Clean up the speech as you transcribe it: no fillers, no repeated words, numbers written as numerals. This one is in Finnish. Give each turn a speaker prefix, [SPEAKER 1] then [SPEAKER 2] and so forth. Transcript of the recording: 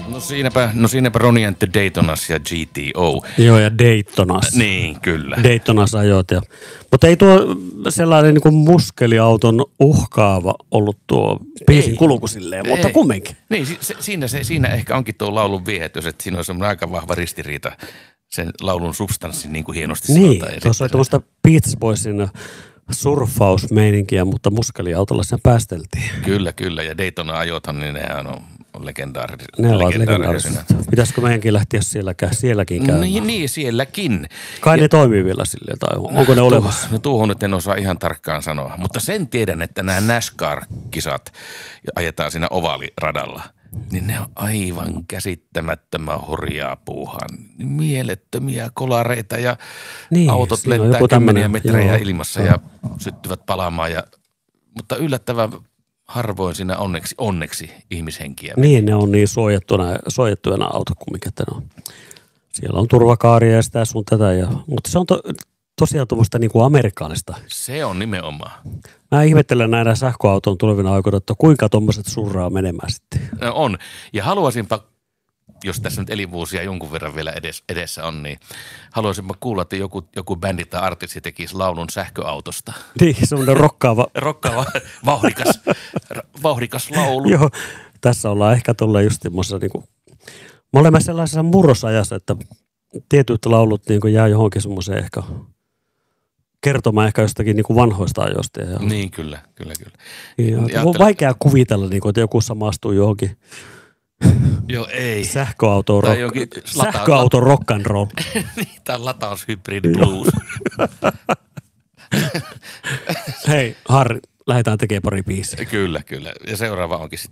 [SPEAKER 1] siinäpä Ronnie and the Daytonas ja GTO.
[SPEAKER 2] Joo, ja Daytonas.
[SPEAKER 1] Niin, kyllä.
[SPEAKER 2] Daytonas ajot. Mutta ei tuo sellainen niin kuin muskeliauton uhkaava ollut tuo biisin kulku silleen, mutta kumminkin.
[SPEAKER 1] Niin, siinä ehkä onkin tuo laulun viehätys, että siinä on semmoinen aika vahva ristiriita sen laulun substanssin niin kuin hienosti sanotaan.
[SPEAKER 2] Niin, tuossa oli tämmöistä Beach Boysin surffausmeininkiä, mutta muskeliautolla sen päästeltiin.
[SPEAKER 1] Kyllä. Ja Daytona-ajothan, niin nehän on legendaarisia.
[SPEAKER 2] Ne ovat legendaarisia. Pitäisikö meidänkin lähteä sielläkin käymään?
[SPEAKER 1] Niin, sielläkin.
[SPEAKER 2] Kai ne toimii vielä silleen, tai onko ne olemassa?
[SPEAKER 1] No tuohon nyt en osaa ihan tarkkaan sanoa, mutta sen tiedän, että nämä NASCAR-kisat ajetaan siinä ovaaliradalla. Niin ne on aivan käsittämättömän hurjaa puuhaa. Mielettömiä kolareita ja niin, autot lentää kymmeniä metrejä ilmassa ja syttyvät palaamaan. Mutta yllättävän harvoin siinä onneksi ihmishenkiä.
[SPEAKER 2] Niin, ne on niin suojattuina autot kumminkin, että ne on. Siellä on turvakaaria ja sitä sun tätä. Mutta se on tosiaan tuommoista niin kuin amerikkaalista.
[SPEAKER 1] Se on nimenomaan.
[SPEAKER 2] Mä ihmettelen näitä sähköauton tulevina aikoina, että kuinka tuommoiset surraa menemään sitten.
[SPEAKER 1] No on. Ja haluaisinpa, jos tässä nyt elinvuosia jonkun verran vielä edessä on, niin haluaisinpa kuulla, että joku bändi tai artisti tekisi laulun sähköautosta.
[SPEAKER 2] Niin, semmoinen rokkaava,
[SPEAKER 1] vauhdikas laulu.
[SPEAKER 2] Joo, tässä ollaan ehkä tullut just semmoisessa, niin kuin, me olemme sellaisessa murrosajassa, että tietyt laulut niin kuin jää johonkin semmoiseen ehkä kertomaan ehkä jostakin niin kuin vanhoista ajoista.
[SPEAKER 1] Niin, kyllä.
[SPEAKER 2] Ja on vaikea kuvitella, niin kuin, että joku samastuu johonkin.
[SPEAKER 1] Joo, ei.
[SPEAKER 2] Sähköauto rock and roll.
[SPEAKER 1] Niin, tämä on lataushybrid blues.
[SPEAKER 2] Hei, Harri, lähdetään tekemään pari biisiä.
[SPEAKER 1] Kyllä. Ja seuraava onkin sitten